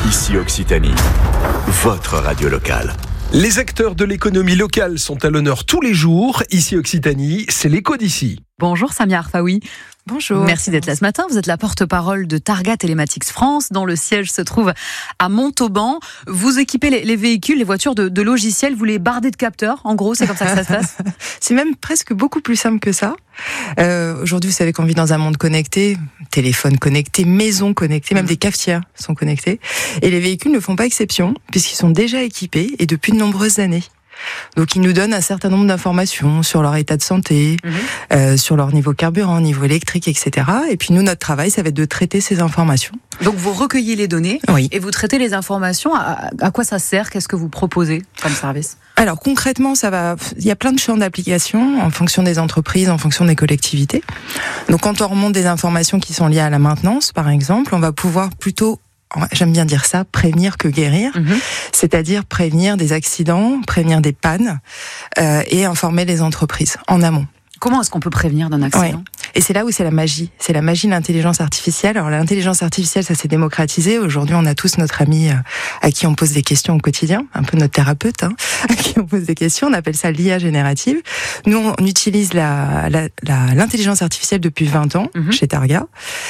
Ici Occitanie, votre radio locale. Les acteurs de l'économie locale sont à l'honneur tous les jours. Ici Occitanie, c'est l'écho d'ici. Bonjour Samia Arfaoui. Bonjour. Merci d'être là ce matin. Vous êtes la porte-parole de Targa Telematics France, dont le siège se trouve à Montauban. Vous équipez les véhicules, les voitures de logiciels, vous les bardez de capteurs. En gros, c'est comme ça que ça se passe. C'est même presque beaucoup plus simple que ça. Aujourd'hui, vous savez qu'on vit dans un monde connecté, téléphone connecté, maison connectée, même des cafetières sont connectées. Et les véhicules ne font pas exception, puisqu'ils sont déjà équipés et depuis de nombreuses années. Donc, ils nous donnent un certain nombre d'informations sur leur état de santé, sur leur niveau carburant, niveau électrique, etc. Et puis, nous, notre travail, ça va être de traiter ces informations. Donc, vous recueillez les données et vous traitez les informations. À quoi ça sert ? Qu'est-ce que vous proposez comme service ? Alors, concrètement, il y a plein de champs d'application en fonction des entreprises, en fonction des collectivités. Donc, quand on remonte des informations qui sont liées à la maintenance, par exemple, on va pouvoir plutôt, j'aime bien dire ça, prévenir que guérir, c'est-à-dire prévenir des accidents, prévenir des pannes et informer les entreprises en amont. Comment est-ce qu'on peut prévenir d'un accident ? Et c'est là où c'est la magie de l'intelligence artificielle. Alors l'intelligence artificielle, ça s'est démocratisé. Aujourd'hui, on a tous notre ami à qui on pose des questions au quotidien, un peu notre thérapeute, à qui on pose des questions. On appelle ça l'IA générative. Nous, on utilise l'intelligence artificielle depuis 20 ans chez Targa.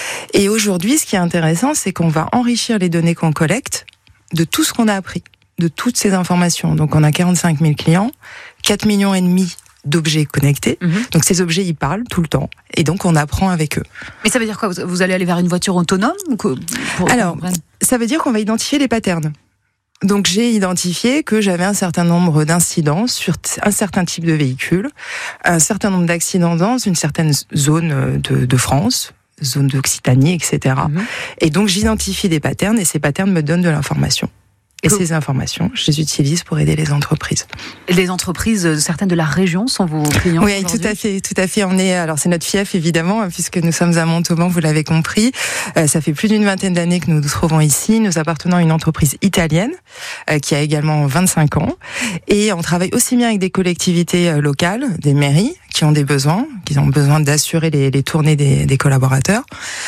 Et aujourd'hui, ce qui est intéressant, c'est qu'on va enrichir les données qu'on collecte de tout ce qu'on a appris, de toutes ces informations. Donc, on a 45 000 clients, 4,5 millions d'objets connectés. Donc ces objets, ils parlent tout le temps. Et donc, on apprend avec eux. Mais ça veut dire quoi ? Vous allez aller vers une voiture autonome ? Alors, ça veut dire qu'on va identifier les patterns. Donc, j'ai identifié que j'avais un certain nombre d'incidents sur un certain type de véhicule, un certain nombre d'accidents dans une certaine zone de France, zone d'Occitanie, etc. Et donc, j'identifie des patterns et ces patterns me donnent de l'information. Et ces informations, je les utilise pour aider les entreprises. Et les entreprises, certaines de la région, sont vos clients ? Oui, tout à fait. Alors, c'est notre fief, évidemment, puisque nous sommes à Montauban, vous l'avez compris. Ça fait plus d'une vingtaine d'années que nous nous trouvons ici. Nous appartenons à une entreprise italienne, qui a également 25 ans. Et on travaille aussi bien avec des collectivités locales, des mairies, qui ont des besoins, qui ont besoin d'assurer les tournées des collaborateurs,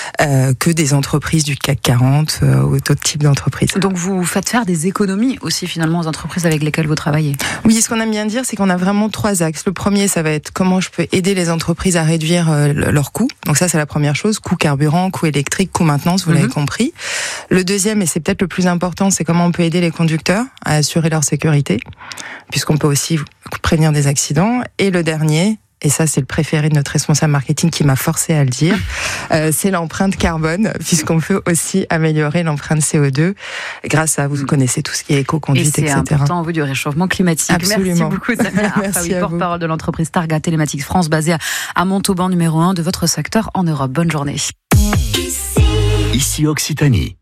que des entreprises du CAC 40 ou d'autres types d'entreprises. Donc, vous faites faire des économies aussi finalement aux entreprises avec lesquelles vous travaillez. Oui, ce qu'on aime bien dire, c'est qu'on a vraiment 3 axes. Le premier, ça va être comment je peux aider les entreprises à réduire leurs coûts. Donc ça, c'est la première chose, coût carburant, coût électrique, coût maintenance, vous l'avez compris. Le deuxième, et c'est peut-être le plus important, c'est comment on peut aider les conducteurs à assurer leur sécurité, puisqu'on peut aussi prévenir des accidents. Et le dernier, et ça c'est le préféré de notre responsable marketing qui m'a forcé à le dire, c'est l'empreinte carbone, puisqu'on peut aussi améliorer l'empreinte CO2 grâce à, vous connaissez tout ce qui est éco-conduite, etc. Et c'est important en vue du réchauffement climatique. Absolument. Merci beaucoup Samia Arfaoui, porte-parole de l'entreprise Targa Telematics France, basée à Montauban, numéro 1 de votre secteur en Europe. Bonne journée. Ici Occitanie.